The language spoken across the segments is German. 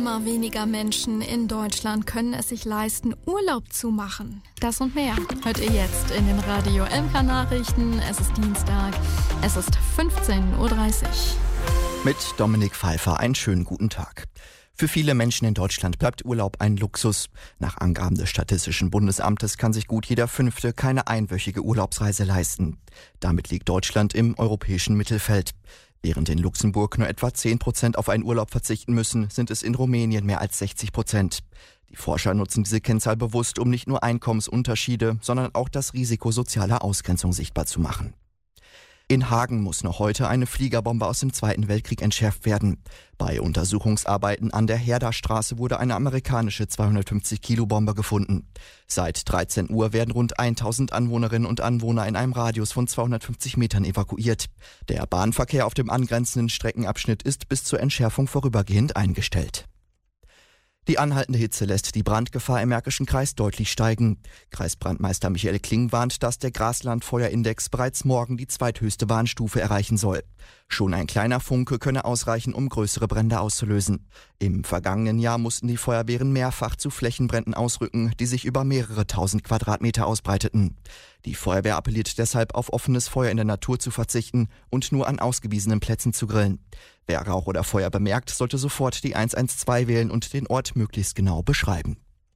Immer weniger Menschen in Deutschland können es sich leisten, Urlaub zu machen. Das und mehr hört ihr jetzt in den Radio MK Nachrichten. Es ist Dienstag, es ist 15:30 Uhr. Mit Dominik Pfeiffer einen schönen guten Tag. Für viele Menschen in Deutschland bleibt Urlaub ein Luxus. Nach Angaben des Statistischen Bundesamtes kann sich gut jeder Fünfte keine einwöchige Urlaubsreise leisten. Damit liegt Deutschland im europäischen Mittelfeld. Während in Luxemburg nur etwa 10% auf einen Urlaub verzichten müssen, sind es in Rumänien mehr als 60%. Die Forscher nutzen diese Kennzahl bewusst, um nicht nur Einkommensunterschiede, sondern auch das Risiko sozialer Ausgrenzung sichtbar zu machen. In Hagen muss noch heute eine Fliegerbombe aus dem Zweiten Weltkrieg entschärft werden. Bei Untersuchungsarbeiten an der Herderstraße wurde eine amerikanische 250-Kilo-Bombe gefunden. Seit 13 Uhr werden rund 1000 Anwohnerinnen und Anwohner in einem Radius von 250 Metern evakuiert. Der Bahnverkehr auf dem angrenzenden Streckenabschnitt ist bis zur Entschärfung vorübergehend eingestellt. Die anhaltende Hitze lässt die Brandgefahr im Märkischen Kreis deutlich steigen. Kreisbrandmeister Michael Kling warnt, dass der Graslandfeuerindex bereits morgen die zweithöchste Warnstufe erreichen soll. Schon ein kleiner Funke könne ausreichen, um größere Brände auszulösen. Im vergangenen Jahr mussten die Feuerwehren mehrfach zu Flächenbränden ausrücken, die sich über mehrere tausend Quadratmeter ausbreiteten. Die Feuerwehr appelliert deshalb, auf offenes Feuer in der Natur zu verzichten und nur an ausgewiesenen Plätzen zu grillen. Wer Rauch oder Feuer bemerkt, sollte sofort die 112 wählen und den Ort möglichst genau beschreiben.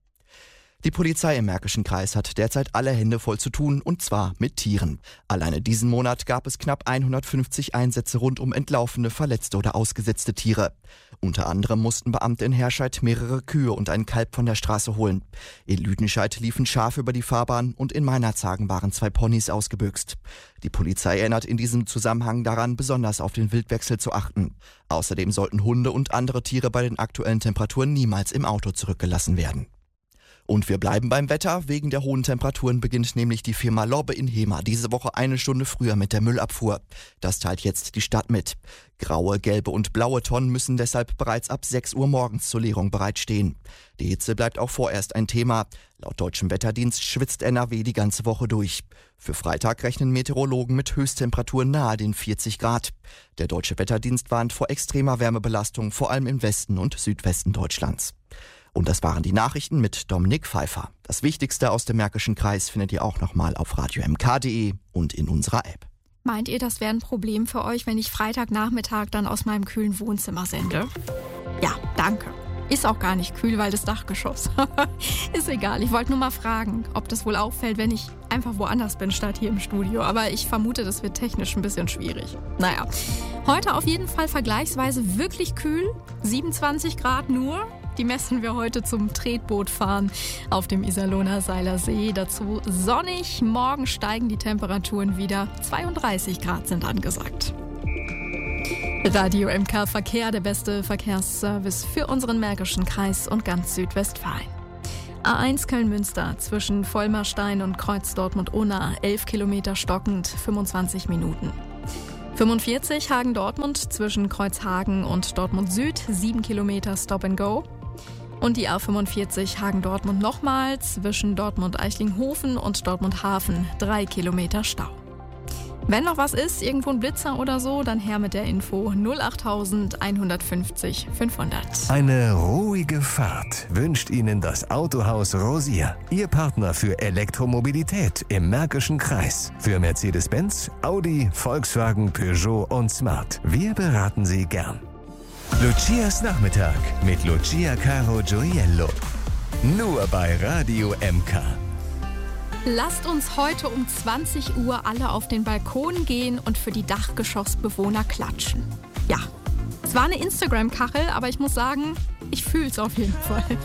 Die Polizei im Märkischen Kreis hat derzeit alle Hände voll zu tun, und zwar mit Tieren. Alleine diesen Monat gab es knapp 150 Einsätze rund um entlaufene, verletzte oder ausgesetzte Tiere. Unter anderem mussten Beamte in Herscheid mehrere Kühe und ein Kalb von der Straße holen. In Lüdenscheid liefen Schafe über die Fahrbahn und in Meinerzhagen waren 2 Ponys ausgebüxt. Die Polizei erinnert in diesem Zusammenhang daran, besonders auf den Wildwechsel zu achten. Außerdem sollten Hunde und andere Tiere bei den aktuellen Temperaturen niemals im Auto zurückgelassen werden. Und wir bleiben beim Wetter. Wegen der hohen Temperaturen beginnt nämlich die Firma Lobbe in Hemer diese Woche eine Stunde früher mit der Müllabfuhr. Das teilt jetzt die Stadt mit. Graue, gelbe und blaue Tonnen müssen deshalb bereits ab 6 Uhr morgens zur Leerung bereitstehen. Die Hitze bleibt auch vorerst ein Thema. Laut deutschem Wetterdienst schwitzt NRW die ganze Woche durch. Für Freitag rechnen Meteorologen mit Höchsttemperaturen nahe den 40 Grad. Der deutsche Wetterdienst warnt vor extremer Wärmebelastung, vor allem im Westen und Südwesten Deutschlands. Und das waren die Nachrichten mit Dominik Pfeiffer. Das Wichtigste aus dem Märkischen Kreis findet ihr auch nochmal auf radiomk.de und in unserer App. Meint ihr, das wäre ein Problem für euch, wenn ich Freitagnachmittag dann aus meinem kühlen Wohnzimmer sende? Ja, danke. Ist auch gar nicht kühl, weil das Dachgeschoss. Ist egal, ich wollte nur mal fragen, ob das wohl auffällt, wenn ich einfach woanders bin statt hier im Studio. Aber ich vermute, das wird technisch ein bisschen schwierig. Naja, heute auf jeden Fall vergleichsweise wirklich kühl. 27 Grad nur. Die messen wir heute zum Tretbootfahren auf dem Iserlohner Seiler See. Dazu sonnig. Morgen steigen die Temperaturen wieder. 32 Grad sind angesagt. Radio MK Verkehr, der beste Verkehrsservice für unseren Märkischen Kreis und ganz Südwestfalen. A1 Köln-Münster zwischen Vollmerstein und Kreuz Dortmund-Unna, 11 Kilometer stockend, 25 Minuten. 45 Hagen-Dortmund zwischen Kreuzhagen und Dortmund Süd, 7 Kilometer Stop and Go. Und die A45 Hagen-Dortmund nochmal zwischen Dortmund-Eichlinghofen und Dortmund-Hafen, 3 Kilometer Stau. Wenn noch was ist, irgendwo ein Blitzer oder so, dann her mit der Info 08000 150 500. Eine ruhige Fahrt wünscht Ihnen das Autohaus Rosier. Ihr Partner für Elektromobilität im Märkischen Kreis. Für Mercedes-Benz, Audi, Volkswagen, Peugeot und Smart. Wir beraten Sie gern. Lucias Nachmittag mit Lucia Caro Gioiello. Nur bei Radio MK. Lasst uns heute um 20 Uhr alle auf den Balkon gehen und für die Dachgeschossbewohner klatschen. Ja, es war eine Instagram-Kachel, aber ich muss sagen, ich fühl's auf jeden Fall.